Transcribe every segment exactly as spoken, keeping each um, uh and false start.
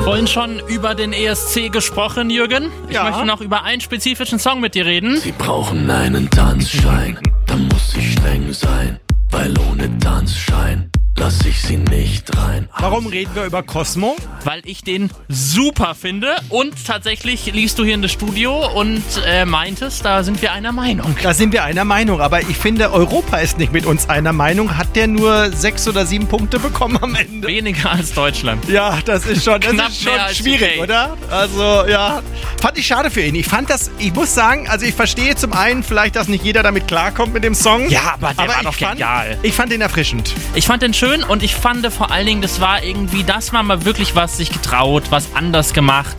Vorhin schon über den E S C gesprochen, Jürgen. Ich Ja. möchte noch über einen spezifischen Song mit dir reden. Sie brauchen einen Tanzschein, da muss ich streng sein, weil ohne Tanzschein lass ich sie nicht rein. Warum reden wir über Cosmo? Weil ich den super finde. Und tatsächlich liefst du hier in das Studio und äh, meintest, da sind wir einer Meinung. Da sind wir einer Meinung, aber ich finde, Europa ist nicht mit uns einer Meinung. Hat der nur sechs oder sieben Punkte bekommen am Ende? Weniger als Deutschland. Ja, das ist schon, das Knapp ist schon mehr als schwierig, U K. oder? Also, ja, fand ich schade für ihn. Ich fand das, ich muss sagen, also ich verstehe zum einen vielleicht, dass nicht jeder damit klarkommt mit dem Song. Ja, aber der war ich doch fand, genial. Ich fand den erfrischend. Ich fand den schön und ich fand vor allen Dingen, das war irgendwie, das war mal wirklich was sich getraut, was anders gemacht.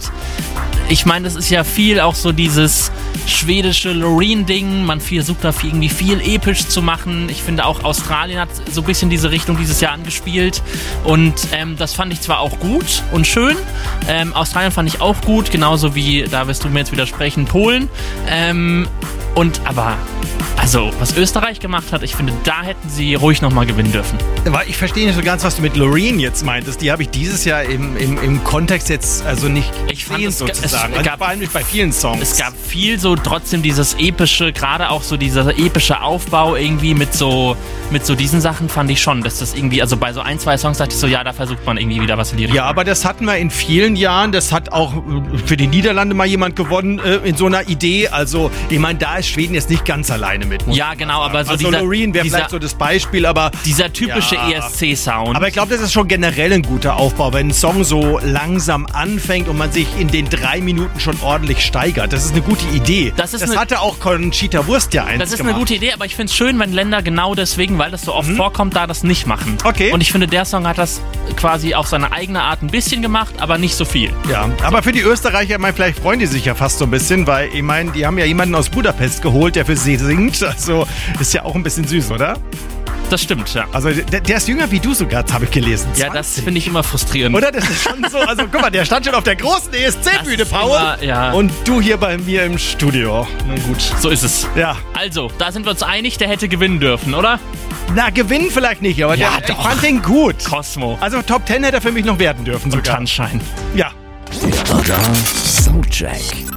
Ich meine, das ist ja viel auch so dieses schwedische Loreen-Ding. Man versucht da irgendwie viel episch zu machen. Ich finde auch Australien hat so ein bisschen diese Richtung dieses Jahr angespielt. Und ähm, das fand ich zwar auch gut und schön. Ähm, Australien fand ich auch gut, genauso wie, da wirst du mir jetzt widersprechen, Polen. Ähm, und aber, also, was Österreich gemacht hat, ich finde, da hätten sie ruhig nochmal gewinnen dürfen. Aber ich verstehe nicht so ganz, was du mit Loreen jetzt meintest. Die habe ich dieses Jahr im, im, im Kontext jetzt also nicht Ich fand, gesehen, es, sozusagen. es Also gab, vor allem nicht bei vielen Songs. es gab viel so trotzdem dieses epische, gerade auch so dieser epische Aufbau irgendwie mit so mit so diesen Sachen fand ich schon, dass das irgendwie, also bei so ein, zwei Songs dachte ich so, ja, da versucht man irgendwie wieder was in die Richtung. Ja, aber das hatten wir in vielen Jahren. Das hat auch äh, für die Niederlande mal jemand gewonnen äh, in so einer Idee. Also, ich meine, da ist Schweden jetzt nicht ganz alleine mit. muss Ja, man genau, sagen. aber so also dieser- Loreen wäre dieser- vielleicht so das Beispiel, aber Dieser typische Ja. E S C-Sound. aber ich glaube, das ist schon generell ein guter Aufbau, wenn ein Song so langsam anfängt und man sich in den drei Minuten schon ordentlich steigert. Das ist eine gute Idee. Das ist das eine- hatte auch Conchita Wurst ja eins Das ist gemacht. eine gute Idee, aber ich finde es schön, wenn Länder genau deswegen, weil das so oft vorkommt, da das nicht machen. Okay. Und ich finde, der Song hat das quasi auf seine eigene Art ein bisschen gemacht, aber nicht so viel. Ja, aber für die Österreicher, ich meine, vielleicht freuen die sich ja fast so ein bisschen, weil ich meine, die haben ja jemanden aus Budapest geholt, der für sie singt. Also ist ja auch ein bisschen süß, oder? Das stimmt, ja. Also der, der ist jünger wie du sogar, habe ich gelesen. Ja, das finde ich immer frustrierend. Oder? Das ist schon so. Also guck mal, der stand schon auf der großen E S C-Bühne, Das ist Paul. immer, ja. Und du hier bei mir im Studio. Na gut. So ist es. Ja. Also, da sind wir uns einig, der hätte gewinnen dürfen, oder? Na, gewinnen vielleicht nicht, aber Ja, der, ich doch. fand den gut. Cosmo. Also Top Ten hätte er für mich noch werden dürfen Und sogar. Tanzschein. Ja. Radar Soundcheck.